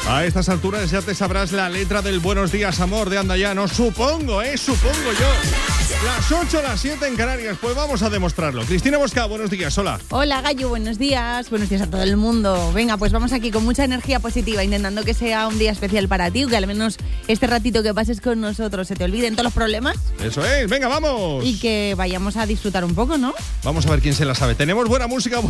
A estas alturas ya te sabrás la letra del Buenos Días, Amor de Andayano. Supongo yo. Las 8, las 7 en Canarias. Pues vamos a demostrarlo. Cristina Bosca, buenos días, hola. Hola, Gallo, buenos días. Buenos días a todo el mundo. Venga, pues vamos aquí con mucha energía positiva, intentando que sea un día especial para ti, que al menos este ratito que pases con nosotros se te olviden todos los problemas. Eso es, venga, vamos. Y que vayamos a disfrutar un poco, ¿no? Vamos a ver quién se la sabe. Tenemos buena música.